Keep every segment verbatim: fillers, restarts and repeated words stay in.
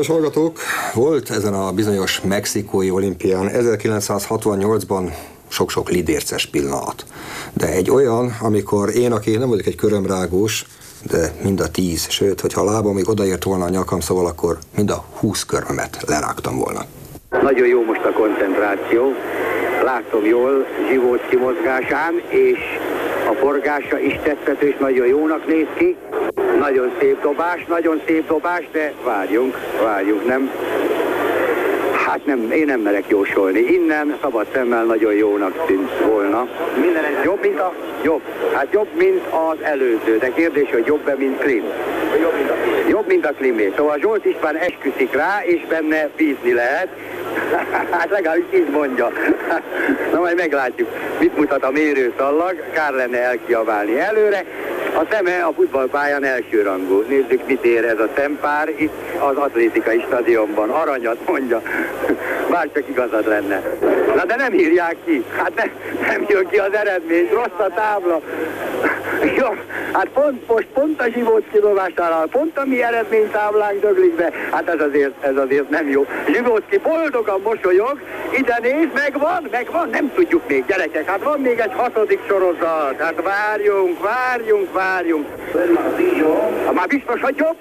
Kedves hallgatók, volt ezen a bizonyos mexikói olimpián ezerkilencszázhatvannyolcban sok-sok lidérces pillanat. De egy olyan, amikor én, aki nem vagyok egy körömrágós, de mind a tíz, sőt, hogyha a lábam még odaért volna a nyakam, szóval akkor mind a húsz körömet lerágtam volna. Nagyon jó most a koncentráció. Látom jól Zsivóczky mozgásán, és a forgása is tetszett, és nagyon jónak néz ki. Nagyon szép dobás, nagyon szép dobás, de várjunk, várjunk, nem? Hát nem, én nem merek jósolni. Innen szabad szemmel nagyon jónak tűnt volna. Minden ez jobb, mint a... Jobb. Hát jobb, mint az előző. De kérdés, hogy jobb-e, mint Klim? Jobb, mint a Klim. Jobb, mint a Klimé. Szóval Zsolt István esküszik rá, és benne bízni lehet. Hát legalábbis így mondja. Na majd meglátjuk, mit mutat a mérőszallag. Kár lenne elkiabálni előre. A szeme a futballpályán elsőrangú. Nézzük, mit ér ez a szempár itt az atlétikai stadionban. Aranyat mondja. Bár csak igazad lenne. Na de nem írják ki. Hát ne, nem jön ki az eredmény. Rossz a tábla. Jó, hát pont, most pont a Zsivóczky dobásánál, pont a mi eredménytáblánk döglik be. Hát ez azért, ez azért nem jó. Zsivóczky boldogan mosolyog, ide néz, megvan, megvan, nem tudjuk még, gyerekek, hát van még egy hatodik sorozat. Hát várjunk, várjunk, várjunk. Hát már biztos, hogy jobb?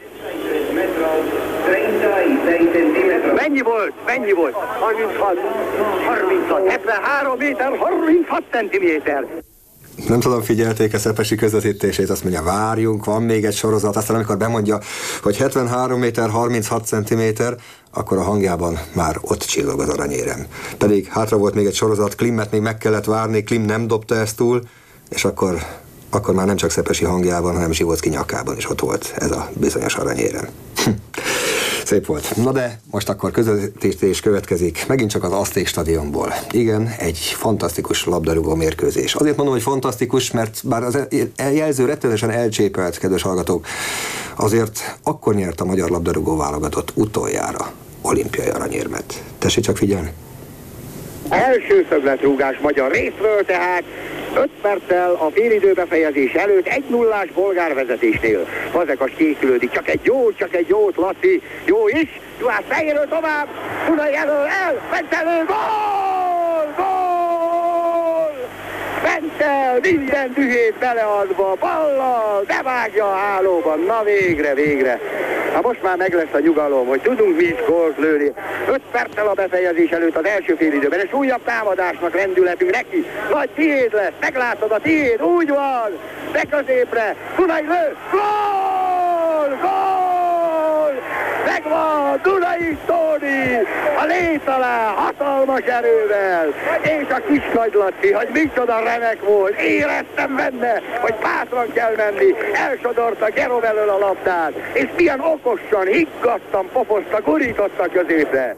Mennyi volt? Mennyi volt? harminchat, harminchat, hetvenhárom méter, harminchat centiméter. Nem tudom, figyelték a Szepesi közvetítését, azt mondja, várjunk, van még egy sorozat, aztán amikor bemondja, hogy hetvenhárom méter, harminchat centiméter, akkor a hangjában már ott csillog az aranyérem. Pedig hátra volt még egy sorozat, Klimmet még meg kellett várni, Klim nem dobta ezt túl, és akkor, akkor már nem csak Szepesi hangjában, hanem Zsivóczky nyakában is ott volt ez a bizonyos aranyérem. Szép volt. Na de most akkor közvetítés következik, megint csak az Azték stadionból. Igen, egy fantasztikus labdarúgó mérkőzés. Azért mondom, hogy fantasztikus, mert bár az jelző rettenetesen elcsépelt, kedves hallgatók, azért akkor nyert a magyar labdarúgó válogatott utoljára olimpiai aranyérmet. Tessék csak figyelni. Első szögletrúgás magyar részről, tehát öt perccel a félidő befejezés előtt egy nullás bolgár vezetésnél. Fazekas készülődik, csak egy jó, csak egy jót, Laci, jó is, Juhász fejéről tovább, Dunai elől el, Bentelő, gól, gól! Bentel minden dühét beleadva, ballal, bevágja a hálóban, na végre, végre. Hát most már meg lesz a nyugalom, hogy tudunk mi is gólt lőni. öt perccel a befejezés előtt az első félidőben, és újabb támadásnak lendületünk neki. Nagy tiéd lesz, meglátod a tiéd, úgy van, de középre, Dunai lő, gól, gól! Megvan, Dunai Tóni, a lét alá, hatalmas erővel, és a kis Nagy Laci, hogy micsoda remek volt, éreztem benne, hogy bátran kell menni, elsodorta Gerov elől a labdát, és milyen okosan, higgadtan pofozta, gurította középre.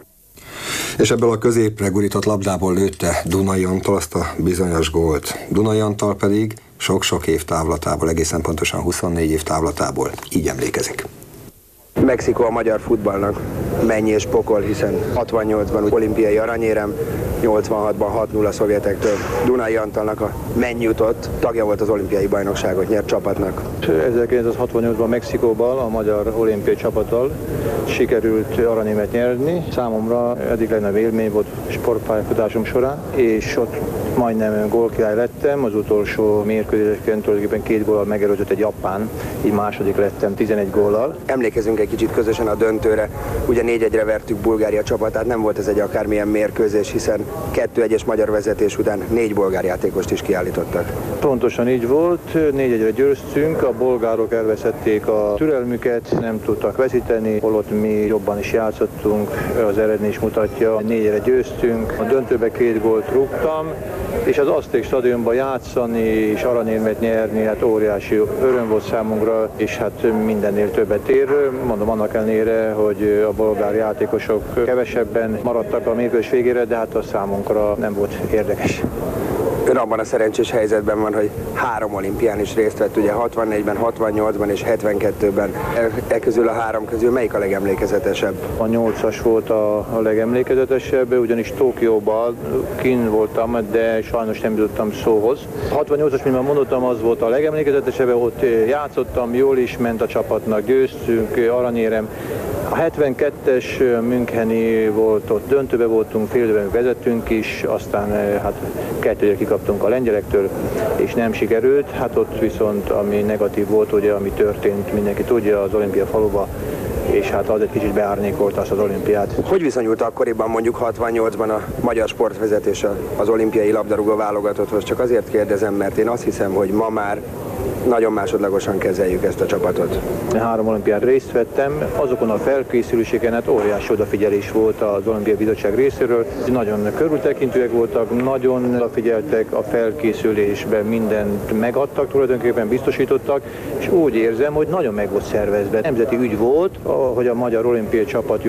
És ebből a középre gurított labdából lőtte Dunai Antal azt a bizonyos gólt. Dunai Antal pedig sok-sok év távlatából, egészen pontosan huszonnégy év távlatából így emlékezik. Mexikó a magyar futballnak mennyi és pokol, hiszen hatvannyolcban olimpiai aranyérem, nyolcvanhatban hat null a szovjetektől. Dunai Antalnak a mennyi jutott, tagja volt az olimpiai bajnokságot nyert csapatnak. ezerkilencszázhatvannyolcban Mexikóban a magyar olimpiai csapattal sikerült aranyérmet nyerni. Számomra eddig legnagyobb élmény volt sportpályafutásom során, és ott majdnem gólkirály lettem, az utolsó mérkőzéseken tulajdonképpen két góllal megelőzött egy japán, így második lettem tizenegy góllal. Emlékezünk egy kicsit közösen a döntőre, ugye négy egyre vertük Bulgária csapatát, nem volt ez egy akármilyen mérkőzés, hiszen kettő egyes magyar vezetés után négy bolgár játékost is kiállítottak. Pontosan így volt, négy egyre győztünk, a bolgárok elveszették a türelmüket, nem tudtak veszíteni, holott mi jobban is játszottunk, az eredmény is mutatja, négy egyre győztünk, a döntőbe két gólt rúgtam, és az Azték stadionban játszani és aranyérmet nyerni, hát óriási öröm volt számunkra, és hát mindennél többet ér. Mondom annak ellenére, hogy a bolgár játékosok kevesebben maradtak a mérkőzés végére, de hát az számunkra nem volt érdekes. Ön abban a szerencsés helyzetben van, hogy három olimpián is részt vett, ugye hatvannégyben, hatvannyolcban és hetvenkettőben. E, e közül a három közül melyik a legemlékezetesebb? A nyolcas volt a, a legemlékezetesebb, ugyanis Tokióban kint voltam, de sajnos nem jutottam szóhoz. A hatvannyolcas, mint már mondottam, az volt a legemlékezetesebb, ott játszottam, jól is ment a csapatnak, győztünk, aranyérem, A hetvenkettes Müncheni volt, ott döntőbe voltunk, fél időben vezettünk is, aztán hát kettőre kikaptunk a lengyelektől, és nem sikerült. Hát ott viszont ami negatív volt, ugye, ami történt, mindenki tudja, az olimpia faluba, és hát az egy kicsit beárnyékolta azt az olimpiát. Hogy viszonyult akkoriban, mondjuk hatvannyolcban a magyar sportvezetés az olimpiai labdarúgó válogatotthoz? Csak azért kérdezem, mert én azt hiszem, hogy ma már nagyon másodlagosan kezeljük ezt a csapatot. Három olimpián részt vettem, azokon a felkészüléseken hát óriási odafigyelés volt az Olimpiai Bizottság részéről. Nagyon körültekintőek voltak, nagyon odafigyeltek a felkészülésben, mindent megadtak, tulajdonképpen biztosítottak, és úgy érzem, hogy nagyon meg volt szervezve. Nemzeti ügy volt, hogy a magyar olimpiai csapat